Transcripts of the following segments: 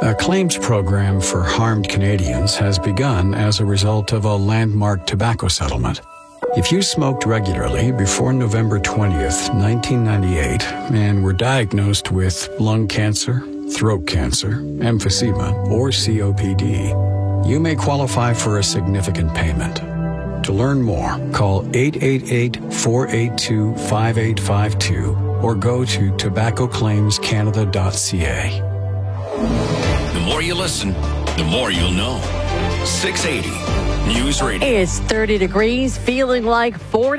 A claims program for harmed Canadians has begun as a result of a landmark tobacco settlement. If you smoked regularly before November 20th, 1998, and were diagnosed with lung cancer, throat cancer, emphysema, or COPD, you may qualify for a significant payment. To learn more, call 888-482-5852 or go to tobaccoclaimscanada.ca. The more you listen, the more you'll know. 680 News Radio. It's 30 degrees, feeling like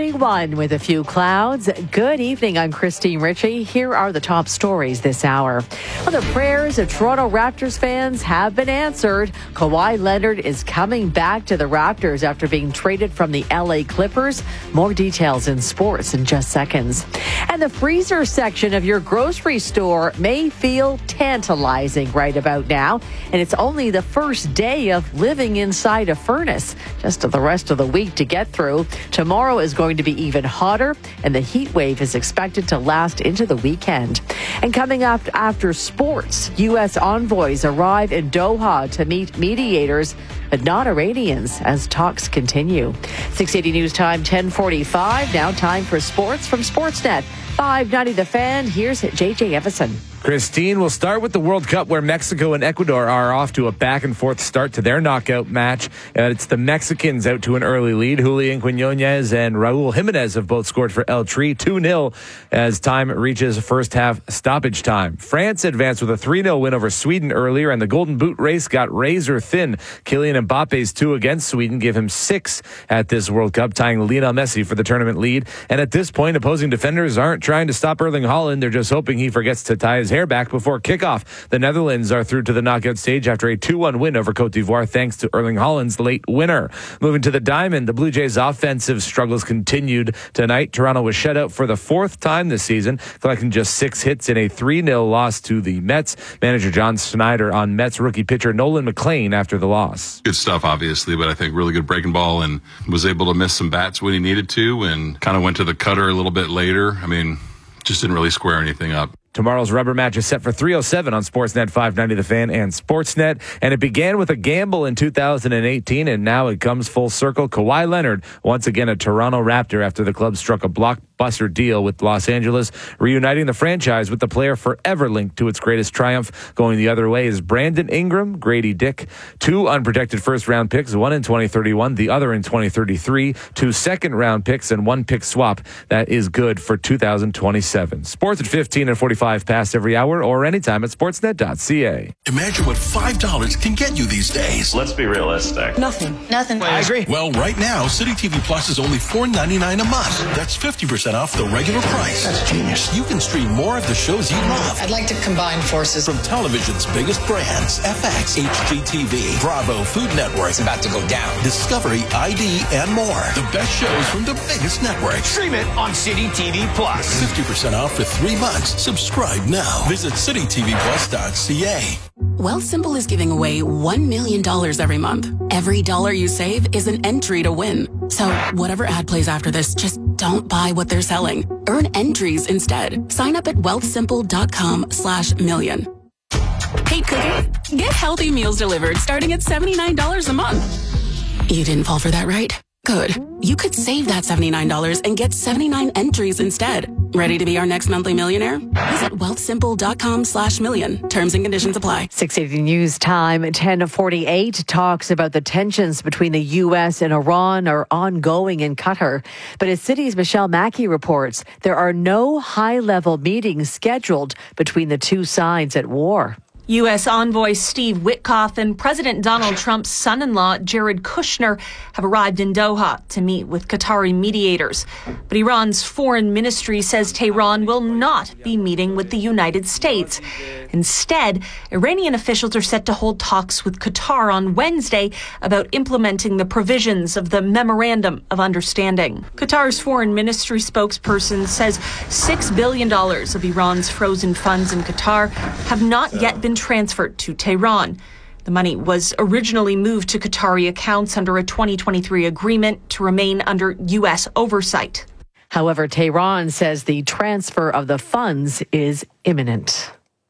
41 with a few clouds. Good evening, I'm Christine Ritchie. Here are the top stories this hour. Well, the prayers of Toronto Raptors fans have been answered. Kawhi Leonard is coming back to the Raptors after being traded from the LA Clippers. More details in sports in just seconds. And the freezer section of your grocery store may feel tantalizing right about now. And it's only the first day of living inside a furnace. Just the rest of the week to get through. Tomorrow is going to be even hotter, and the heat wave is expected to last into the weekend. And coming up after sports, U.S. envoys arrive in Doha to meet mediators, but not Iranians, as talks continue. 680 News Time, 10:45. Now time for sports from Sportsnet. 590 The Fan. Here's JJ Evison. Christine, we'll start with the World Cup, where Mexico and Ecuador are off to a back-and-forth start to their knockout match. It's the Mexicans out to an early lead. Julian Quinones and Raul Jimenez have both scored for El Tri 2-0 as time reaches first half stoppage time. France advanced with a 3-0 win over Sweden earlier, and the Golden Boot race got razor thin. Kylian Mbappe's 2 against Sweden gave him 6 at this World Cup, tying Lionel Messi for the tournament lead. And at this point, opposing defenders aren't trying to stop Erling Haaland. They're just hoping he forgets to tie his hair back before kickoff. The Netherlands are through to the knockout stage after a 2-1 win over Cote d'Ivoire thanks to Erling Haaland's late winner. Moving to the Diamond, the Blue Jays' offensive struggles continued tonight. Toronto was shut out for the 4th time this season, collecting just 6 hits in a 3-0 loss to the Mets. Manager John Schneider on Mets rookie pitcher Nolan McLean after the loss. Good stuff, obviously, but I think really good breaking ball, and was able to miss some bats when he needed to, and kind of went to the cutter a little bit later. Just didn't really square anything up. Tomorrow's rubber match is set for 3:07 on Sportsnet 590 The Fan and Sportsnet. And it began with a gamble in 2018, and now it comes full circle. Kawhi Leonard, once again a Toronto Raptor after the club struck a blockbuster deal with Los Angeles, reuniting the franchise with the player forever linked to its greatest triumph. Going the other way is Brandon Ingram, Grady Dick, 2 unprotected first-round picks, one in 2031, the other in 2033, 2 second-round picks, and 1 pick swap. That is good for 2027. Sports at 15 and 45 past every hour or anytime at sportsnet.ca. Imagine what $5 can get you these days. Let's be realistic. Nothing. I agree. Well, right now, City TV Plus is only $4.99 a month. That's 50% off the regular price. That's genius. You can stream more of the shows you love. I'd like to combine forces. From television's biggest brands, FX, HGTV, Bravo, Food Network. It's about to go down. Discovery, ID, and more. The best shows from the biggest networks. Stream it on City TV Plus. 50% off for 3 months. Subscribe now. Visit citytvplus.ca. Wealthsimple is giving away $1 million every month. Every dollar you save is an entry to win. So whatever ad plays after this, just don't buy what they're selling. Earn entries instead. Sign up at wealthsimple.com/million. Hey, Cookie, get healthy meals delivered starting at $79 a month. You didn't fall for that, right? Good. You could save that $79 and get 79 entries instead. Ready to be our next monthly millionaire? Visit wealthsimple.com/million. Terms and conditions apply. 680 News Time, 10:48. Talks about the tensions between the U.S. and Iran are ongoing in Qatar. But as City's Michelle Mackey reports, there are no high-level meetings scheduled between the two sides at war. U.S. envoy Steve Witkoff and President Donald Trump's son-in-law, Jared Kushner, have arrived in Doha to meet with Qatari mediators. But Iran's foreign ministry says Tehran will not be meeting with the United States. Instead, Iranian officials are set to hold talks with Qatar on Wednesday about implementing the provisions of the Memorandum of Understanding. Qatar's foreign ministry spokesperson says $6 billion of Iran's frozen funds in Qatar have not yet been transferred to Tehran. The money was originally moved to Qatari accounts under a 2023 agreement to remain under U.S. oversight. However, Tehran says the transfer of the funds is imminent.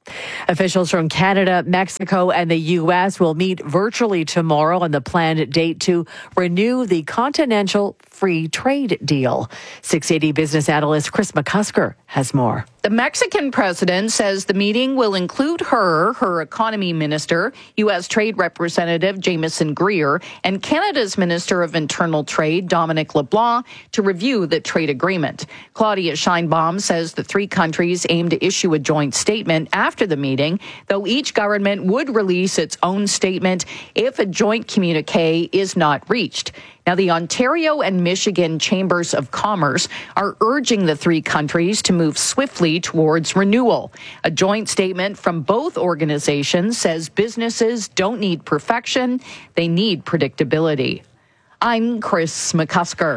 Officials from Canada, Mexico, and the U.S. will meet virtually tomorrow on the planned date to renew the Continental Free Trade Deal. 680 business analyst Chris McCusker has more. The Mexican president says the meeting will include her economy minister, U.S. Trade Representative Jameson Greer, and Canada's Minister of Internal Trade, Dominic LeBlanc, to review the trade agreement. Claudia Sheinbaum says the three countries aim to issue a joint statement after the meeting, though each government would release its own statement if a joint communique is not reached. Now, the Ontario and Michigan Chambers of Commerce are urging the three countries to move swiftly towards renewal. A joint statement from both organizations says businesses don't need perfection, they need predictability. I'm Chris McCusker.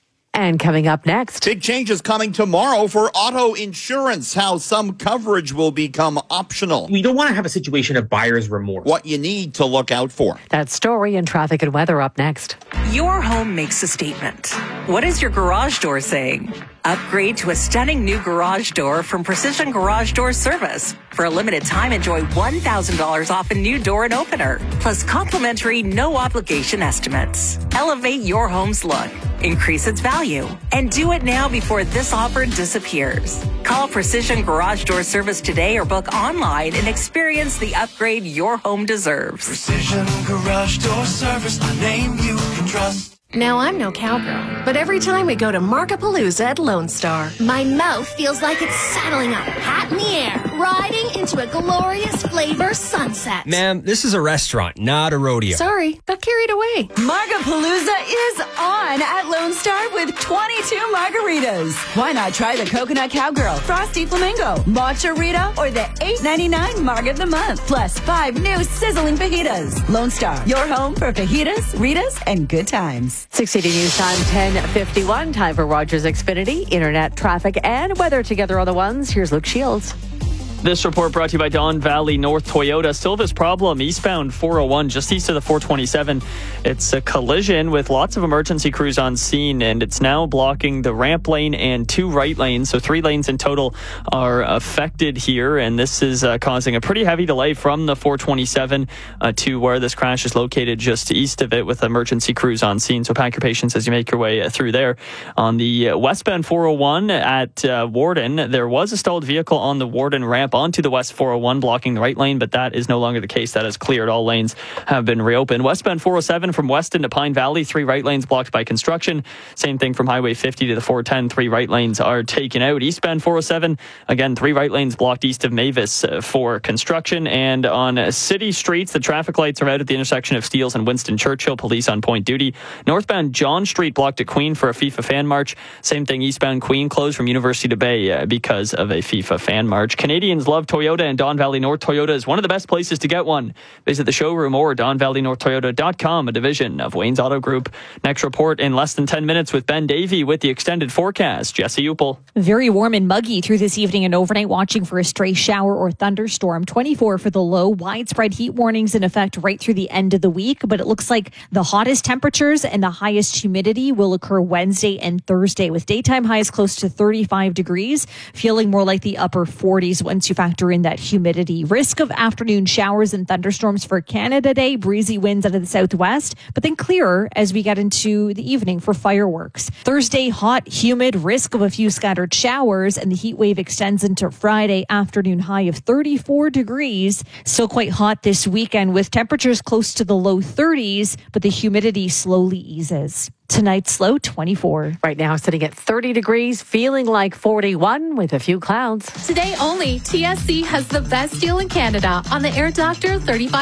And coming up next, big changes coming tomorrow for auto insurance, how some coverage will become optional. We don't want to have a situation of buyer's remorse. What you need to look out for. That story and traffic and weather up next. Your home makes a statement. What is your garage door saying? Upgrade to a stunning new garage door from Precision Garage Door Service. For a limited time, enjoy $1,000 off a new door and opener, plus complimentary no-obligation estimates. Elevate your home's look, increase its value, and do it now before this offer disappears. Call Precision Garage Door Service today or book online and experience the upgrade your home deserves. Precision Garage Door Service, a name you can trust. Now, I'm no cowgirl, but every time we go to Markapalooza at Lone Star, my mouth feels like it's saddling up, hat in the air, riding into a glorious flavor sunset. Ma'am, this is a restaurant, not a rodeo. Sorry, got carried away. Markapalooza is on at Lone Star with 22 margaritas. Why not try the Coconut Cowgirl, Frosty Flamingo, Matcha Rita, or the $8.99 Marg of the Month, plus 5 new sizzling fajitas. Lone Star, your home for fajitas, Ritas, and good times. 680 News Time, 10:51. Time for Rogers Xfinity, internet, traffic, and weather together on the ones. Here's Luke Shields. This report brought to you by Don Valley North Toyota. Still this problem, eastbound 401, just east of the 427. It's a collision with lots of emergency crews on scene, and it's now blocking the ramp lane and 2 right lanes. So 3 lanes in total are affected here, and this is causing a pretty heavy delay from the 427 to where this crash is located just east of it with emergency crews on scene. So pack your patience as you make your way through there. On the westbound 401 at Warden, there was a stalled vehicle on the Warden ramp onto the West 401 blocking the right lane, but that is no longer the case. That is cleared. All lanes have been reopened. Westbound 407 from Weston to Pine Valley, 3 right lanes blocked by construction. Same thing from Highway 50 to the 410, 3 right lanes are taken out. Eastbound 407, again, 3 right lanes blocked east of Mavis for construction. And on city streets, the traffic lights are out at the intersection of Steeles and Winston Churchill. Police on point duty. Northbound John Street blocked at Queen for a FIFA fan march. Same thing, eastbound Queen closed from University to Bay because of a FIFA fan march. Canadians love Toyota, and Don Valley North Toyota is one of the best places to get one. Visit the showroom or DonValleyNorthToyota.com, a division of Wayne's Auto Group. Next report in less than 10 minutes with Ben Davey with the extended forecast. Jesse Upel. Very warm and muggy through this evening and overnight, watching for a stray shower or thunderstorm. 24 for the low. Widespread heat warnings in effect right through the end of the week, but it looks like the hottest temperatures and the highest humidity will occur Wednesday and Thursday, with daytime highs close to 35 degrees, feeling more like the upper 40s once you factor in that humidity. Risk of afternoon showers and thunderstorms for Canada Day. Breezy winds out of the southwest, but then clearer as we get into the evening for fireworks. Thursday, hot, humid, risk of a few scattered showers, and the heat wave extends into Friday, afternoon high of 34 degrees. Still quite hot this weekend with temperatures close to the low 30s, but the humidity slowly eases. Tonight's low 24. Right now sitting at 30 degrees, feeling like 41 with a few clouds. Today only, TSC has the best deal in Canada on the Air Doctor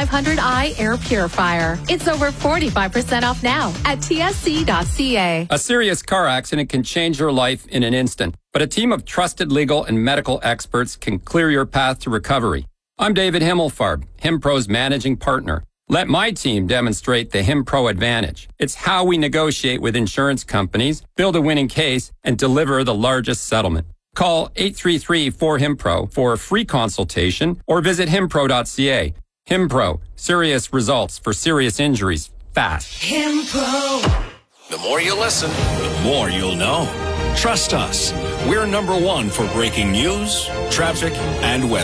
3500i air purifier. It's over 45% off now at tsc.ca. A serious car accident can change your life in an instant, but a team of trusted legal and medical experts can clear your path to recovery. I'm David Himmelfarb, HimPro's managing partner. Let my team demonstrate the HimPro advantage. It's how we negotiate with insurance companies, build a winning case, and deliver the largest settlement. Call 833-4HIMPRO for a free consultation or visit himpro.ca. HimPro, serious results for serious injuries, fast. HimPro. The more you listen, the more you'll know. Trust us. We're #1 for breaking news, traffic, and weather.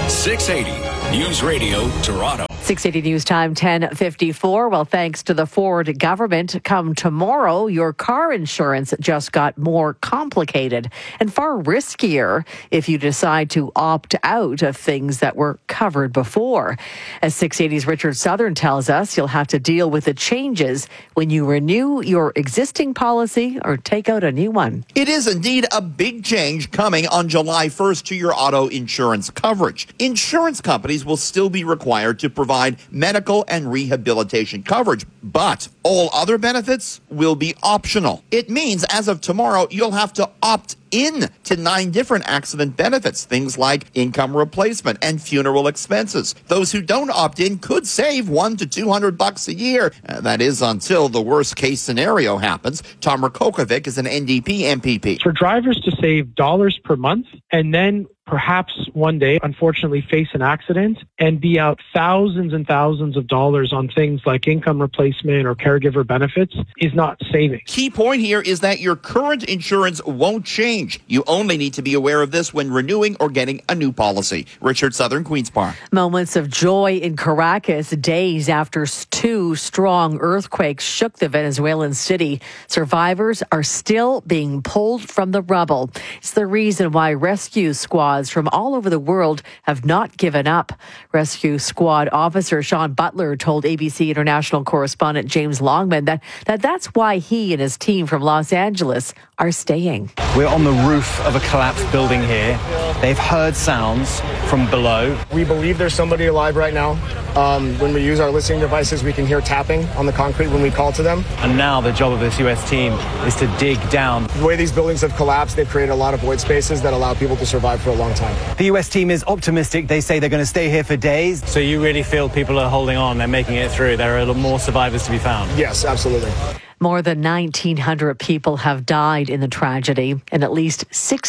680 News Radio Toronto. 680 News Time, 10:54. Well, thanks to the Ford government, come tomorrow, your car insurance just got more complicated and far riskier if you decide to opt out of things that were covered before. As 680's Richard Southern tells us, you'll have to deal with the changes when you renew your existing policy or take out a new one. It is indeed a big change coming on July 1st to your auto insurance coverage. Insurance companies will still be required to provide medical and rehabilitation coverage, but all other benefits will be optional. It means as of tomorrow, you'll have to opt in to 9 different accident benefits, things like income replacement and funeral expenses. Those who don't opt in could save $100 to $200 a year. That is until the worst case scenario happens. Tom Rakokovic is an NDP MPP. For drivers to save dollars per month and then perhaps one day, unfortunately, face an accident and be out thousands and thousands of dollars on things like income replacement or caregiver benefits is not saving. Key point here is that your current insurance won't change. You only need to be aware of this when renewing or getting a new policy. Richard Southern, Queen's Park. Moments of joy in Caracas days after 2 strong earthquakes shook the Venezuelan city. Survivors are still being pulled from the rubble. It's the reason why rescue squads from all over the world have not given up. Rescue squad officer Sean Butler told ABC international correspondent James Longman that's why he and his team from Los Angeles are staying. We're on the roof of a collapsed building here. They've heard sounds from below. We believe there's somebody alive right now. When we use our listening devices, we can hear tapping on the concrete when we call to them. And now the job of this U.S. team is to dig down. The way these buildings have collapsed, they've created a lot of void spaces that allow people to survive for a long time. The U.S. team is optimistic. They say they're going to stay here for days. So you really feel people are holding on, they're making it through. There are more survivors to be found. Yes, absolutely. More than 1,900 people have died in the tragedy, and at least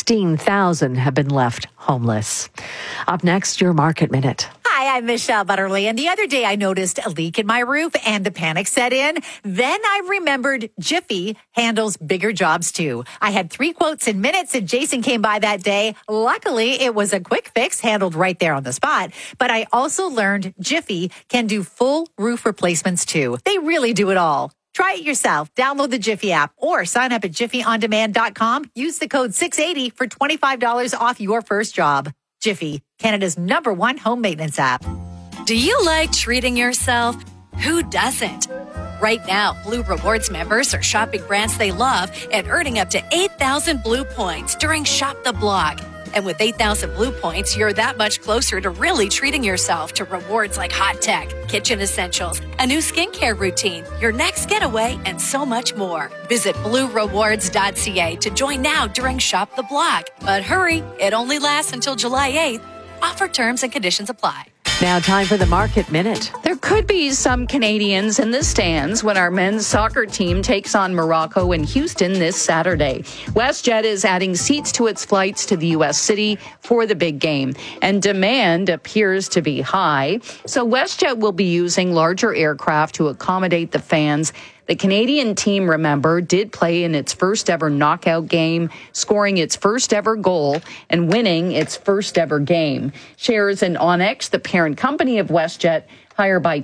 16,000 have been left homeless. Up next, your Market Minute. Hi, I'm Michelle Butterly, and the other day I noticed a leak in my roof and the panic set in. Then I remembered Jiffy handles bigger jobs too. I had 3 quotes in minutes and Jason came by that day. Luckily, it was a quick fix handled right there on the spot. But I also learned Jiffy can do full roof replacements too. They really do it all. Try it yourself. Download the Jiffy app or sign up at jiffyondemand.com. Use the code 680 for $25 off your first job. Jiffy, Canada's #1 home maintenance app. Do you like treating yourself? Who doesn't? Right now, Blue Rewards members are shopping brands they love and earning up to 8,000 Blue points during Shop the Block. And with 8,000 Blue points, you're that much closer to really treating yourself to rewards like hot tech, kitchen essentials, a new skincare routine, your next getaway, and so much more. Visit bluerewards.ca to join now during Shop the Block. But hurry, it only lasts until July 8th. Offer terms and conditions apply. Now time for the Market Minute. There could be some Canadians in the stands when our men's soccer team takes on Morocco in Houston this Saturday. WestJet is adding seats to its flights to the U.S. city for the big game, and demand appears to be high. So WestJet will be using larger aircraft to accommodate the fans. The Canadian team, remember, did play in its first ever knockout game, scoring its first ever goal and winning its first ever game. Shares in Onyx, the parent company of WestJet, higher by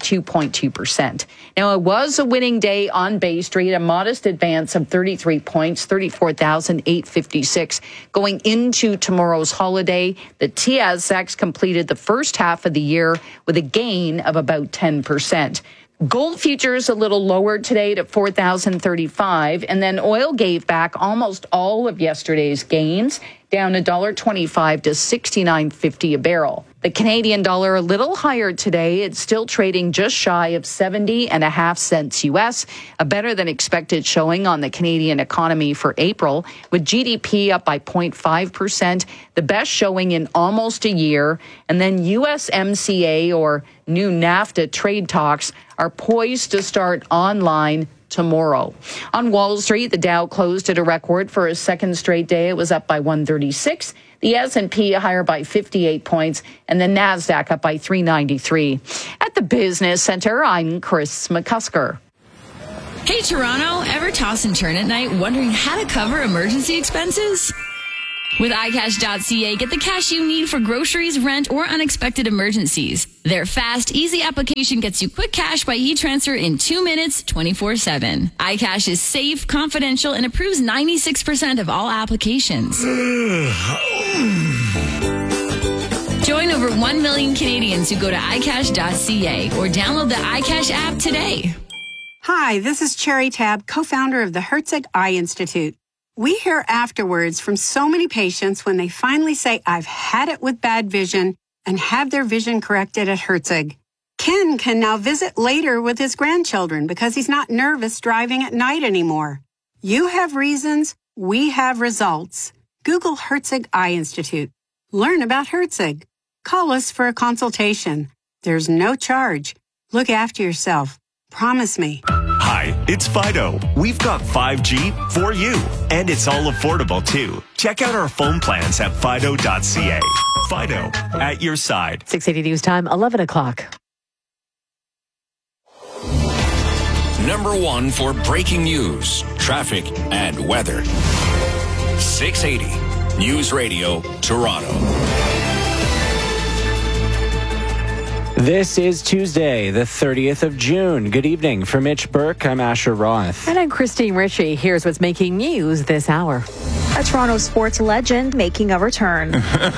2.2%. Now, it was a winning day on Bay Street, a modest advance of 33 points, 34,856. Going into tomorrow's holiday, the TSX completed the first half of the year with a gain of about 10%. Gold futures a little lower today to 4,035, and then oil gave back almost all of yesterday's gains, down $1.25 to $69.50 a barrel. The Canadian dollar a little higher today. It's still trading just shy of 70.5 cents U.S., a better than expected showing on the Canadian economy for April, with GDP up by 0.5%, the best showing in almost a year. And then USMCA, or new NAFTA trade talks, are poised to start online tomorrow. On Wall Street, the Dow closed at a record for a second straight day. It was up by 136. The S&P higher by 58 points, and the NASDAQ up by 393. At the Business Center, I'm Chris McCusker. Hey, Toronto, ever toss and turn at night wondering how to cover emergency expenses? With iCash.ca, get the cash you need for groceries, rent, or unexpected emergencies. Their fast, easy application gets you quick cash by e-transfer in 2 minutes, 24/7. iCash is safe, confidential, and approves 96% of all applications. Join over 1 million Canadians who go to iCash.ca or download the iCash app today. Hi, this is Cherry Tab, co-founder of the Herzig Eye Institute. We hear afterwards from so many patients when they finally say, I've had it with bad vision, and have their vision corrected at Herzig. Ken can now visit later with his grandchildren because he's not nervous driving at night anymore. You have reasons, we have results. Google Herzig Eye Institute. Learn about Herzig. Call us for a consultation. There's no charge. Look after yourself. Promise me. Hi, it's Fido. We've got 5G for you, and it's all affordable too. Check out our phone plans at Fido.ca. Fido, at your side. 680 News Time, 11 o'clock. Number 1 for breaking news, traffic, and weather. 680 News Radio, Toronto. This is Tuesday, the 30th of June. Good evening. For Mitch Burke, I'm Asher Roth. And I'm Christine Ritchie. Here's what's making news this hour. A Toronto sports legend making a return.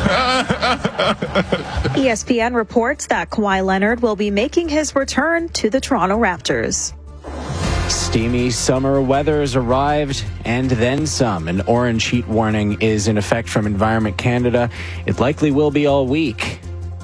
ESPN reports that Kawhi Leonard will be making his return to the Toronto Raptors. Steamy summer weather's arrived, and then some. An orange heat warning is in effect from Environment Canada. It likely will be all week.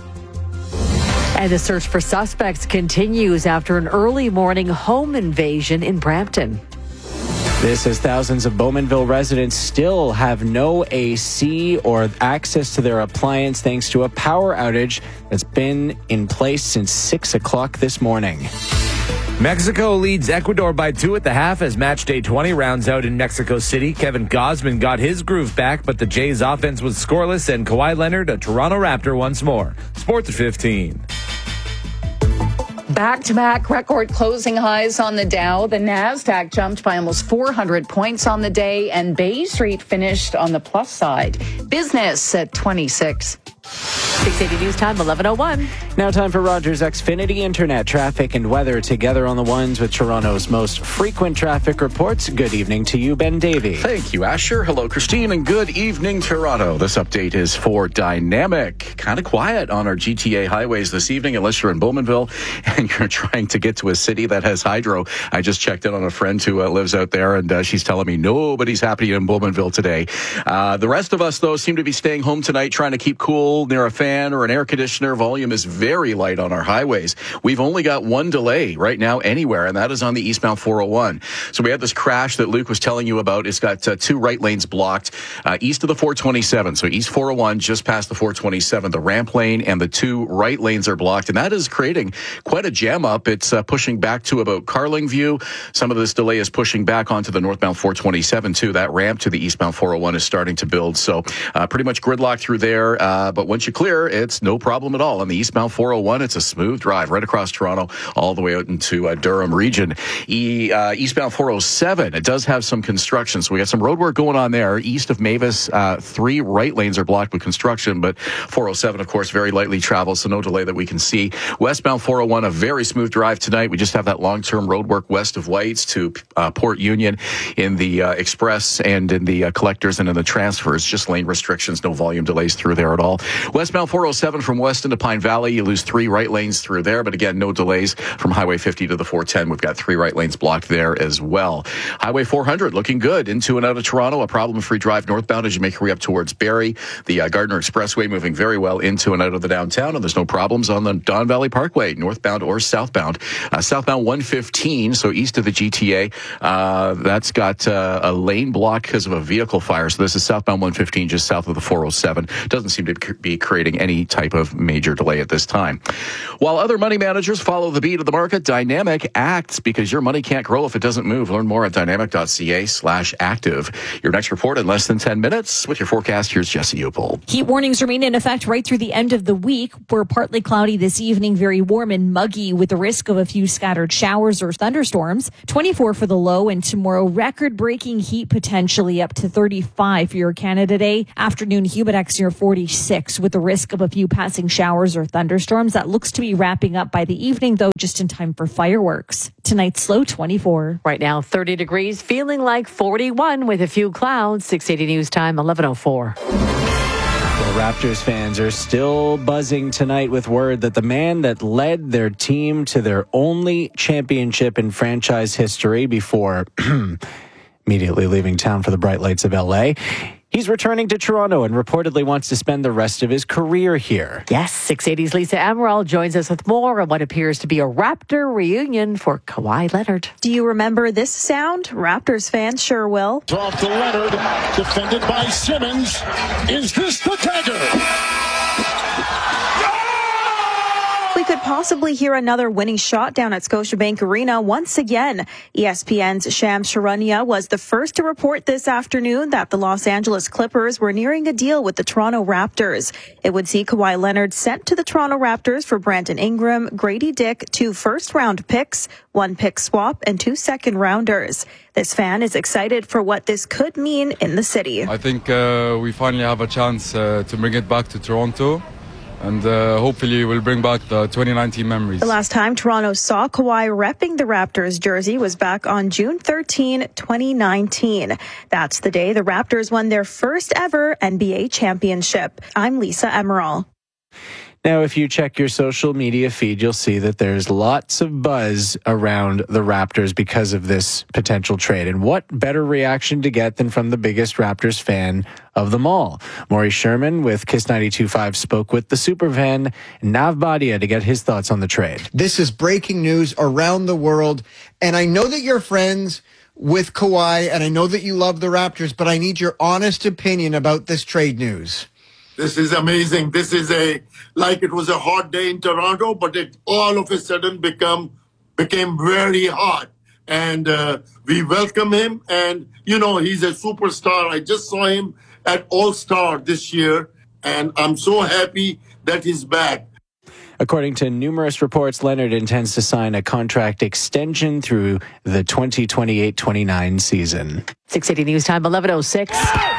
And the search for suspects continues after an early morning home invasion in Brampton. This as thousands of Bowmanville residents still have no AC or access to their appliance thanks to a power outage that's been in place since 6 o'clock this morning. Mexico leads Ecuador by 2 at the half as match day 20 rounds out in Mexico City. Kevin Gausman got his groove back, but the Jays offense was scoreless, and Kawhi Leonard, a Toronto Raptor once more. Sports at 15. Back-to-back record closing highs on the Dow. The NASDAQ jumped by almost 400 points on the day, and Bay Street finished on the plus side. Business at 26. 680 News Time, 11:01. Now time for Rogers Xfinity Internet traffic and weather together on the ones with Toronto's most frequent traffic reports. Good evening to you, Ben Davey. Thank you, Asher. Hello, Christine, and good evening, Toronto. This update is for Dynamic. Kind of quiet on our GTA highways this evening, unless you're in Bowmanville and you're trying to get to a city that has hydro. I just checked in on a friend who lives out there, and she's telling me nobody's happy in Bowmanville today. The rest of us, though, seem to be staying home tonight, trying to keep cool near a fan or an air conditioner. Volume is very light on our highways. We've only got one delay right now anywhere, and that is on the eastbound 401. So we had this crash that Luke was telling you about. It's got 2 right lanes blocked east of the 427. So east 401, just past the 427, the ramp lane and the 2 right lanes are blocked, and that is creating quite a jam up. It's pushing back to about Carlingview. Some of this delay is pushing back onto the northbound 427 too. That ramp to the eastbound 401 is starting to build. So pretty much gridlock through there. But once you clear, it's no problem at all. On the eastbound 401, it's a smooth drive right across Toronto, all the way out into Durham region. Eastbound 407, it does have some construction. So we got some road work going on there. East of Mavis, 3 right lanes are blocked with construction, but 407, of course, very lightly traveled, so no delay that we can see. Westbound 401, a very smooth drive tonight. We just have that long-term road work west of Whites to Port Union in the express and in the collectors and in the transfers. Just lane restrictions, no volume delays through there at all. Westbound 407 from Weston to Pine Valley, you lose 3 right lanes through there, but again, no delays from Highway 50 to the 410. We've got 3 right lanes blocked there as well. Highway 400 looking good into and out of Toronto. A problem-free drive northbound as you make your way up towards Barrie. The Gardner Expressway moving very well into and out of the downtown, and there's no problems on the Don Valley Parkway, northbound or southbound. Southbound 115, so east of the GTA, that's got a lane block because of a vehicle fire. So this is southbound 115 just south of the 407. Doesn't seem to be creating expecting any type of major delay at this time. While other money managers follow the beat of the market, Dynamic acts because your money can't grow if it doesn't move. Learn more at dynamic.ca/active. Your next report in less than 10 minutes. With your forecast, here's Jesse Upel. Heat warnings remain in effect right through the end of the week. We're partly cloudy this evening, very warm and muggy with the risk of a few scattered showers or thunderstorms. 24 for the low, and tomorrow record-breaking heat potentially up to 35 for your Canada Day. Afternoon humidex near 46 with the risk of a few passing showers or thunderstorms. That looks to be wrapping up by the evening, though, just in time for fireworks. Tonight's low 24. Right now, 30 degrees, feeling like 41 with a few clouds. 680 News Time, 11:04. Well, Raptors fans are still buzzing tonight with word that the man that led their team to their only championship in franchise history before immediately leaving town for the bright lights of LA, he's returning to Toronto and reportedly wants to spend the rest of his career here. Yes, 680's Lisa Amaral joins us with more on what appears to be a Raptor reunion for Kawhi Leonard. Do you remember this sound? Raptors fans sure will. Off to Leonard, defended by Simmons. Is this the dagger? We could possibly hear another winning shot down at Scotiabank Arena once again. ESPN's Shams Charania was the first to report this afternoon that the Los Angeles Clippers were nearing a deal with the Toronto Raptors. It would see Kawhi Leonard sent to the Toronto Raptors for Brandon Ingram, Grady Dick, 2 first-round picks, 1 pick swap, and 2 second-rounders. This fan is excited for what this could mean in the city. I think we finally have a chance to bring it back to Toronto. And hopefully we'll bring back the 2019 memories. The last time Toronto saw Kawhi repping the Raptors jersey was back on June 13, 2019. That's the day the Raptors won their first ever NBA championship. I'm Lisa Amaral. Now, if you check your social media feed, you'll see that there's lots of buzz around the Raptors because of this potential trade. And what better reaction to get than from the biggest Raptors fan of them all? Maury Sherman with Kiss 92.5 spoke with the superfan Nav Badia to get his thoughts on the trade. This is breaking news around the world. And I know that you're friends with Kawhi, and I know that you love the Raptors, but I need your honest opinion about this trade news. This is amazing. This is like it was a hot day in Toronto, but it all of a sudden became very hot. And we welcome him. And, you know, he's a superstar. I just saw him at All-Star this year, and I'm so happy that he's back. According to numerous reports, Leonard intends to sign a contract extension through the 2028-29 season. 680 News Time, 11:06.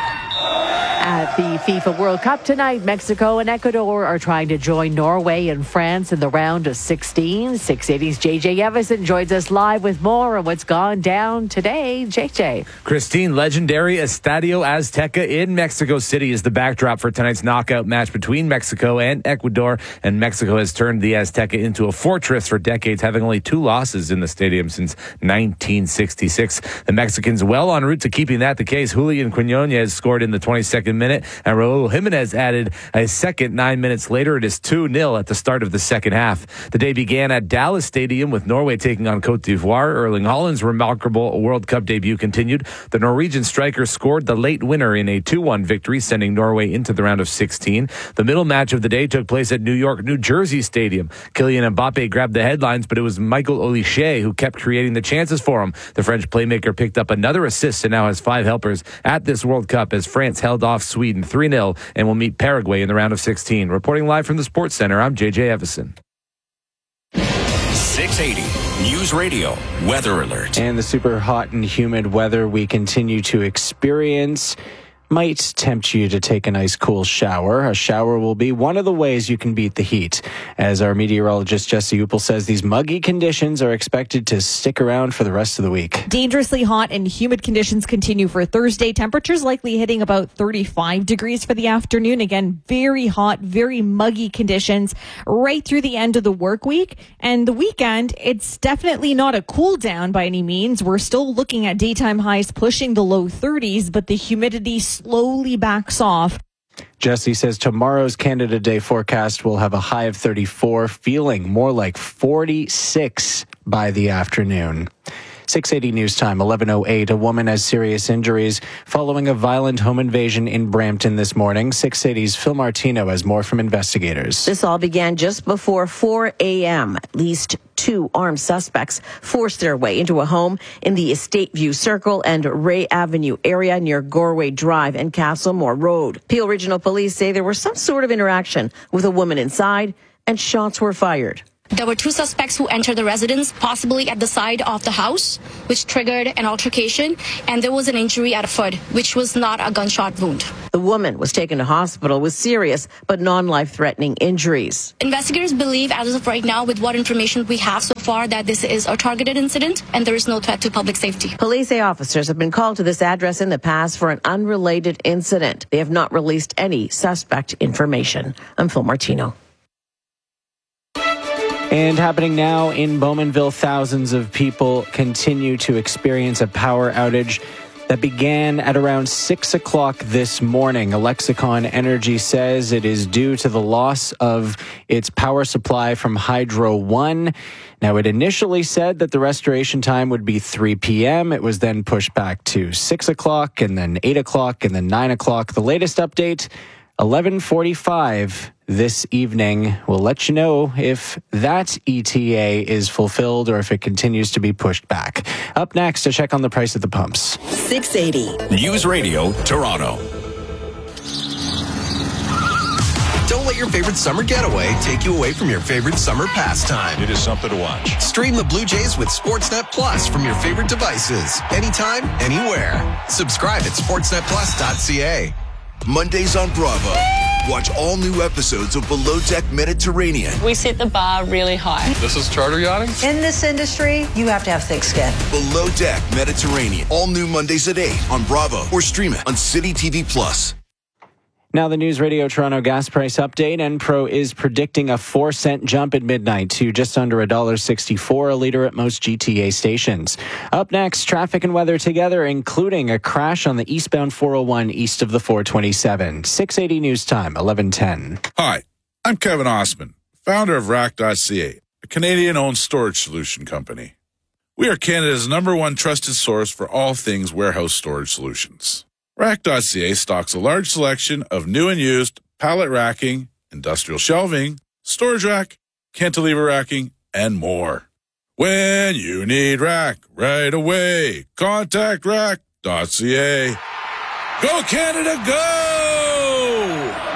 At the FIFA World Cup tonight, Mexico and Ecuador are trying to join Norway and France in the round of 16. 680's JJ Evison joins us live with more on what's gone down today. JJ. Christine, legendary Estadio Azteca in Mexico City is the backdrop for tonight's knockout match between Mexico and Ecuador. And Mexico has turned the Azteca into a fortress for decades, having only 2 losses in the stadium since 1966. The Mexicans well en route to keeping that the case. Julian Quinones scored in the 22nd minute, and Raul Jimenez added a second 9 minutes later. It is 2-0 at the start of the second half. The day began at Dallas Stadium with Norway taking on Cote d'Ivoire. Erling Haaland's remarkable World Cup debut continued. The Norwegian striker scored the late winner in a 2-1 victory, sending Norway into the round of 16. The middle match of the day took place at New York, New Jersey Stadium. Kylian Mbappe grabbed the headlines, but it was Michael Olise who kept creating the chances for him. The French playmaker picked up another assist and now has 5 helpers at this World Cup as France held off Sweden 3-0 and will meet Paraguay in the round of 16. Reporting live from the Sports Center, I'm JJ Evison. 680 News Radio Weather Alert. And the super hot and humid weather we continue to experience might tempt you to take a nice cool shower. A shower will be one of the ways you can beat the heat. As our meteorologist Jesse Upel says, these muggy conditions are expected to stick around for the rest of the week. Dangerously hot and humid conditions continue for Thursday. Temperatures likely hitting about 35 degrees for the afternoon. Again, very hot, very muggy conditions right through the end of the work week. And the weekend, it's definitely not a cool down by any means. We're still looking at daytime highs pushing the low 30s, but the humidity slowly backs off. Jesse says tomorrow's Canada Day forecast will have a high of 34, feeling more like 46 by the afternoon. 680 News Time, 11:08. A woman has serious injuries following a violent home invasion in Brampton this morning. 680's Phil Martino has more from investigators. This all began just before 4 a.m. At least 2 armed suspects forced their way into a home in the Estate View Circle and Ray Avenue area near Gorway Drive and Castlemore Road. Peel Regional Police say there was some sort of interaction with a woman inside and shots were fired. There were 2 suspects who entered the residence, possibly at the side of the house, which triggered an altercation, and there was an injury at a foot, which was not a gunshot wound. The woman was taken to hospital with serious but non-life-threatening injuries. Investigators believe, as of right now, with what information we have so far, that this is a targeted incident and there is no threat to public safety. Police say officers have been called to this address in the past for an unrelated incident. They have not released any suspect information. I'm Phil Martino. And happening now in Bowmanville, thousands of people continue to experience a power outage that began at around 6 o'clock this morning. Alexicon Energy says it is due to the loss of its power supply from Hydro One. Now, it initially said that the restoration time would be 3 p.m. It was then pushed back to 6 o'clock and then 8 o'clock and then 9 o'clock. The latest update, 11:45 this evening. We'll let you know if that ETA is fulfilled or if it continues to be pushed back. Up next, a check on the price at the pumps. 680 News Radio, Toronto. Don't let your favorite summer getaway take you away from your favorite summer pastime. It is something to watch. Stream the Blue Jays with Sportsnet Plus from your favorite devices. Anytime, anywhere. Subscribe at sportsnetplus.ca. Mondays on Bravo. Watch all new episodes of Below Deck Mediterranean. We set the bar really high. This is charter yachting? In this industry, you have to have thick skin. Below Deck Mediterranean. All new Mondays at 8 on Bravo or stream it on City TV Plus. Now the News Radio Toronto gas price update. Enpro is predicting a 4-cent jump at midnight to just under $1.64 a litre at most GTA stations. Up next, traffic and weather together, including a crash on the eastbound 401 east of the 427. 680 News Time, 11:10. Hi, I'm Kevin Osman, founder of Rack.ca, a Canadian-owned storage solution company. We are Canada's #1 trusted source for all things warehouse storage solutions. Rack.ca stocks a large selection of new and used pallet racking, industrial shelving, storage rack, cantilever racking, and more. When you need rack right away, contact Rack.ca. Go Canada, go!